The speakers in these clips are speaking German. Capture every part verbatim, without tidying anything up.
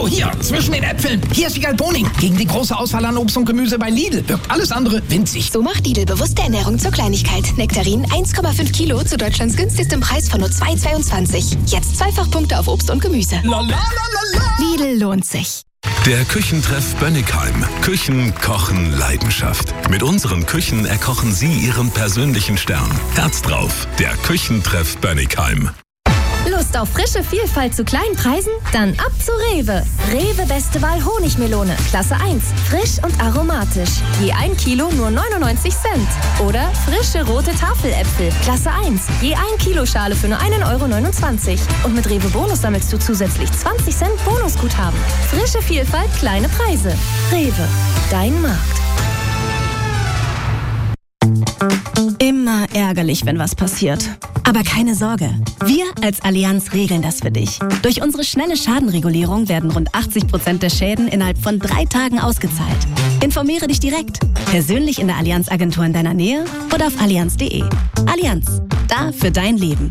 So, hier, zwischen den Äpfeln. Hier ist Wiegald Boning. Gegen die große Auswahl an Obst und Gemüse bei Lidl wirkt alles andere winzig. So macht Lidl bewusste Ernährung zur Kleinigkeit. Nektarinen eins Komma fünf Kilo zu Deutschlands günstigstem Preis von nur zwei Komma zweiundzwanzig. Jetzt Zweifachpunkte auf Obst und Gemüse. La, la, la, la, la. Lidl lohnt sich. Der Küchentreff Bönnigheim. Küchen, Kochen, Leidenschaft. Mit unseren Küchen erkochen Sie Ihren persönlichen Stern. Herz drauf. Der Küchentreff Bönnigheim. Lust auf frische Vielfalt zu kleinen Preisen? Dann ab zu Rewe. Rewe Beste Wahl Honigmelone. Klasse eins. Frisch und aromatisch. Je ein Kilo nur neunundneunzig Cent. Oder frische rote Tafeläpfel. Klasse eins. Je ein Kilo Schale für nur einen Euro neunundzwanzig. Und mit Rewe Bonus sammelst du zusätzlich zwanzig Cent Bonusguthaben. Frische Vielfalt, kleine Preise. Rewe. Dein Markt. Immer ärgerlich, wenn was passiert. Aber keine Sorge, wir als Allianz regeln das für dich. Durch unsere schnelle Schadenregulierung werden rund achtzig Prozent der Schäden innerhalb von drei Tagen ausgezahlt. Informiere dich direkt, persönlich in der Allianz-Agentur in deiner Nähe oder auf allianz punkt de. Allianz, da für dein Leben.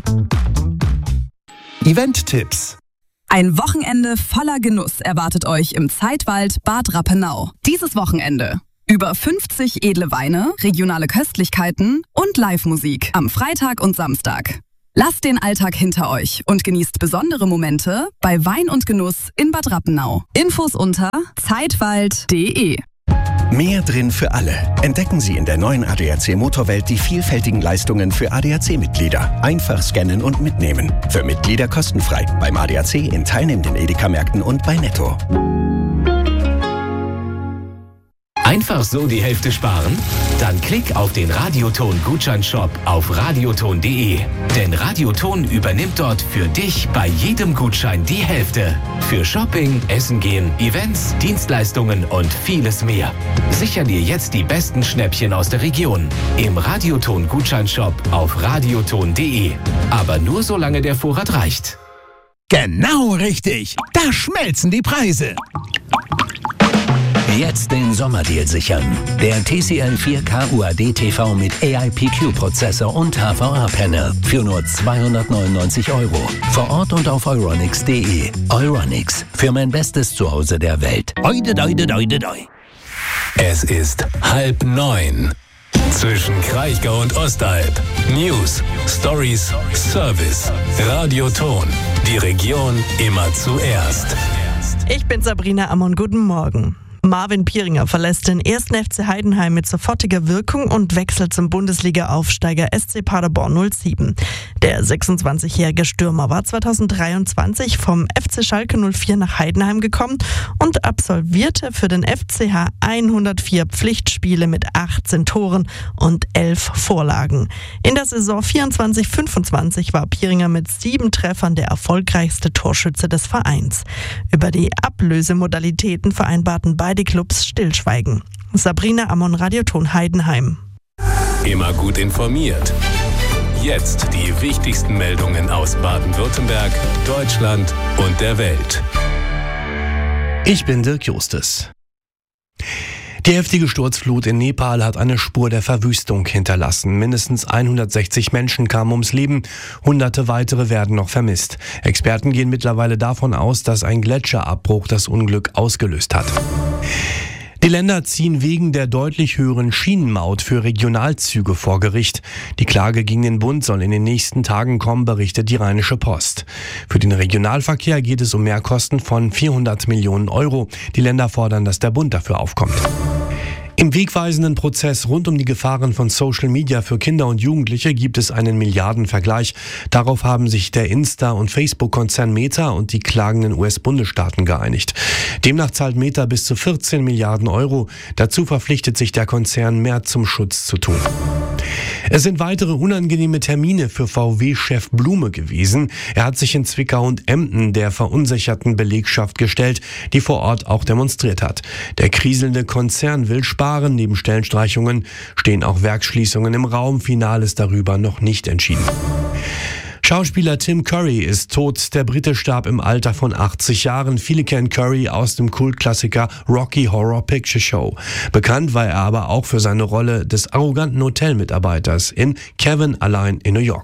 Event-Tipps. Ein Wochenende voller Genuss erwartet euch im Zeitwald Bad Rappenau. Dieses Wochenende. Über fünfzig edle Weine, regionale Köstlichkeiten und Live-Musik am Freitag und Samstag. Lasst den Alltag hinter euch und genießt besondere Momente bei Wein und Genuss in Bad Rappenau. Infos unter zeitwald punkt de. Mehr drin für alle. Entdecken Sie in der neuen A D A C Motorwelt die vielfältigen Leistungen für A D A C-Mitglieder. Einfach scannen und mitnehmen. Für Mitglieder kostenfrei. Beim A D A C in teilnehmenden Edeka-Märkten und bei Netto. Einfach so die Hälfte sparen? Dann klick auf den Radioton-Gutscheinshop auf radioton punkt de. Denn Radioton übernimmt dort für dich bei jedem Gutschein die Hälfte. Für Shopping, Essen gehen, Events, Dienstleistungen und vieles mehr. Sicher dir jetzt die besten Schnäppchen aus der Region. Im Radioton-Gutscheinshop auf radioton punkt de. Aber nur solange der Vorrat reicht. Genau richtig. Da schmelzen die Preise. Jetzt den Sommerdeal sichern. Der T C L vier K U A D T V mit A I P Q-Prozessor und H V A-Panel für nur zweihundertneunundneunzig Euro. Vor Ort und auf euronics punkt de. Euronics, für mein bestes Zuhause der Welt. Oide, oide, oide, oide. Es ist halb neun. Zwischen Kraichgau und Ostalb. News, Stories, Service. Radioton. Die Region immer zuerst. Ich bin Sabrina Ammon. Guten Morgen. Marvin Pieringer verlässt den ersten F C Heidenheim mit sofortiger Wirkung und wechselt zum Bundesliga-Aufsteiger S C Paderborn null sieben. Der sechsundzwanzigjährige Stürmer war zweitausenddreiundzwanzig vom F C Schalke null vier nach Heidenheim gekommen und absolvierte für den F C H hundertvier Pflichtspiele mit achtzehn Toren und elf Vorlagen. In der Saison vierundzwanzig fünfundzwanzig war Pieringer mit sieben Treffern der erfolgreichste Torschütze des Vereins. Über die Ablösemodalitäten vereinbarten beide Clubs Stillschweigen. Sabrina Ammon, Radioton Heidenheim. Immer gut informiert. Jetzt die wichtigsten Meldungen aus Baden-Württemberg, Deutschland und der Welt. Ich bin Dirk Justus. Die heftige Sturzflut in Nepal hat eine Spur der Verwüstung hinterlassen. Mindestens hundertsechzig Menschen kamen ums Leben, hunderte weitere werden noch vermisst. Experten gehen mittlerweile davon aus, dass ein Gletscherabbruch das Unglück ausgelöst hat. Die Länder ziehen wegen der deutlich höheren Schienenmaut für Regionalzüge vor Gericht. Die Klage gegen den Bund soll in den nächsten Tagen kommen, berichtet die Rheinische Post. Für den Regionalverkehr geht es um Mehrkosten von vierhundert Millionen Euro. Die Länder fordern, dass der Bund dafür aufkommt. Im wegweisenden Prozess rund um die Gefahren von Social Media für Kinder und Jugendliche gibt es einen Milliardenvergleich. Darauf haben sich der Insta- und Facebook-Konzern Meta und die klagenden U S-Bundesstaaten geeinigt. Demnach zahlt Meta bis zu vierzehn Milliarden Euro. Dazu verpflichtet sich der Konzern, mehr zum Schutz zu tun. Es sind weitere unangenehme Termine für V W-Chef Blume gewesen. Er hat sich in Zwickau und Emden der verunsicherten Belegschaft gestellt, die vor Ort auch demonstriert hat. Der kriselnde Konzern will sparen. Neben Stellenstreichungen stehen auch Werksschließungen im Raum. Final ist darüber noch nicht entschieden. Schauspieler Tim Curry ist tot. Der Brite starb im Alter von achtzig Jahren. Viele kennen Curry aus dem Kultklassiker Rocky Horror Picture Show. Bekannt war er aber auch für seine Rolle des arroganten Hotelmitarbeiters in Kevin allein in New York.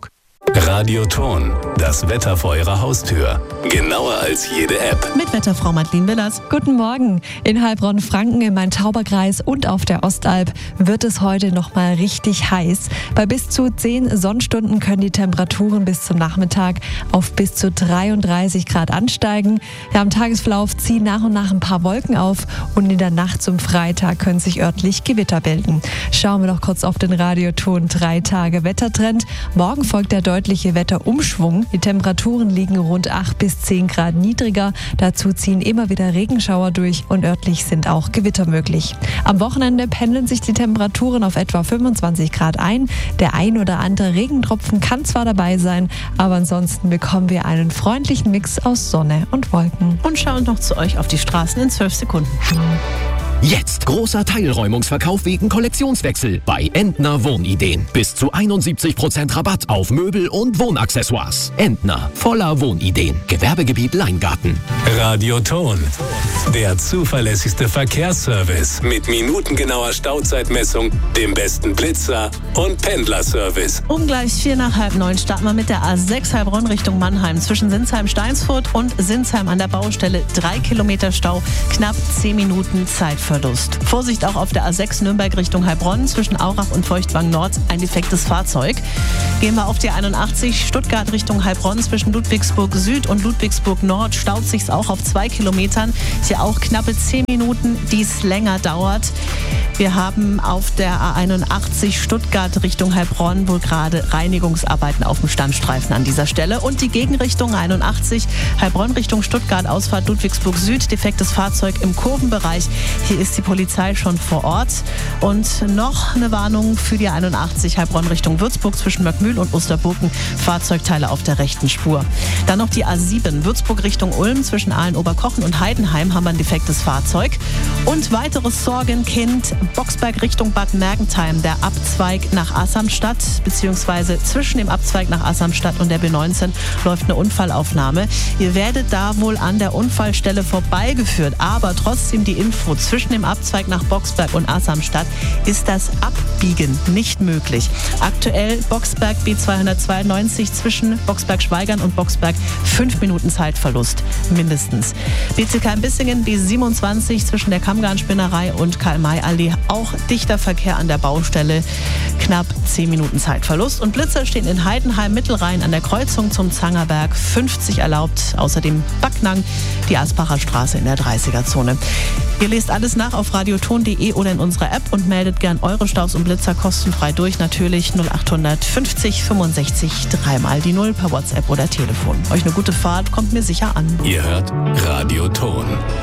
Radioton, das Wetter vor Ihrer Haustür. Genauer als jede App. Mit Wetterfrau Madeleine Willers. Guten Morgen. In Heilbronn-Franken im Main-Tauber-Kreis und auf der Ostalb wird es heute noch mal richtig heiß. Bei bis zu zehn Sonnenstunden können die Temperaturen bis zum Nachmittag auf bis zu dreiunddreißig Grad ansteigen. Ja, am Tagesverlauf ziehen nach und nach ein paar Wolken auf und in der Nacht zum Freitag können sich örtlich Gewitter bilden. Schauen wir doch kurz auf den Radioton drei Tage Wettertrend. Morgen folgt der deutliche Wetterumschwung. Die Temperaturen liegen rund acht bis zehn Grad niedriger. Dazu ziehen immer wieder Regenschauer durch und örtlich sind auch Gewitter möglich. Am Wochenende pendeln sich die Temperaturen auf etwa fünfundzwanzig Grad ein. Der ein oder andere Regentropfen kann zwar dabei sein, aber ansonsten bekommen wir einen freundlichen Mix aus Sonne und Wolken. Und schauen noch zu euch auf die Straßen in zwölf Sekunden. Jetzt großer Teilräumungsverkauf wegen Kollektionswechsel bei Entner Wohnideen. Bis zu einundsiebzig Prozent Rabatt auf Möbel und Wohnaccessoires. Entner, voller Wohnideen. Gewerbegebiet Leingarten. Radioton, der zuverlässigste Verkehrsservice mit minutengenauer Stauzeitmessung, dem besten Blitzer und Pendlerservice. Um gleich vier nach halb neun starten wir mit der A sechs Heilbronn Richtung Mannheim. Zwischen Sinsheim-Steinsfurt und Sinsheim an der Baustelle drei Kilometer Stau, knapp zehn Minuten Zeitverlust. Vorsicht auch auf der A sechs Nürnberg Richtung Heilbronn, zwischen Aurach und Feuchtwang Nord ein defektes Fahrzeug. Gehen wir auf die einundachtzig Stuttgart Richtung Heilbronn, zwischen Ludwigsburg Süd und Ludwigsburg Nord staut sich's auch auf zwei Kilometern. Hier auch knappe zehn Minuten, die es länger dauert. Wir haben auf der A einundachtzig Stuttgart Richtung Heilbronn wohl gerade Reinigungsarbeiten auf dem Standstreifen an dieser Stelle. Und die Gegenrichtung einundachtzig Heilbronn Richtung Stuttgart, Ausfahrt Ludwigsburg Süd, defektes Fahrzeug im Kurvenbereich. Hier ist die Polizei schon vor Ort. Und noch eine Warnung für die einundachtzig Heilbronn Richtung Würzburg zwischen Möckmühl und Osterburken. Fahrzeugteile auf der rechten Spur. Dann noch die A sieben Würzburg Richtung Ulm zwischen Aalen-Oberkochen und Heidenheim haben wir ein defektes Fahrzeug. Und weiteres Sorgenkind Boxberg Richtung Bad Mergentheim. Der Abzweig nach Assamstadt beziehungsweise zwischen dem Abzweig nach Assamstadt und der B neunzehn läuft eine Unfallaufnahme. Ihr werdet da wohl an der Unfallstelle vorbeigeführt, aber trotzdem die Info: Zwischen dem Abzweig nach Boxberg und Assamstadt ist das Abbiegen nicht möglich. Aktuell Boxberg B zweihundertzweiundneunzig zwischen Boxberg-Schweigern und Boxberg fünf Minuten Zeitverlust mindestens. B C Keim-Bissingen B siebenundzwanzig zwischen der Kammgarnspinnerei und Karl-May-Allee auch dichter Verkehr an der Baustelle, knapp zehn Minuten Zeitverlust. Und Blitzer stehen in Heidenheim Mittelrhein an der Kreuzung zum Zangerberg, fünfzig erlaubt, außerdem Backnang, die Aspacher Straße in der dreißiger-Zone. Ihr lest alles nach auf radioton punkt de oder in unserer App und meldet gern eure Staus und Blitzer kostenfrei durch. Natürlich null acht fünfzig fünfundsechzig dreimal die Null per WhatsApp oder Telefon. Euch eine gute Fahrt, kommt mir sicher an. Ihr hört Radioton.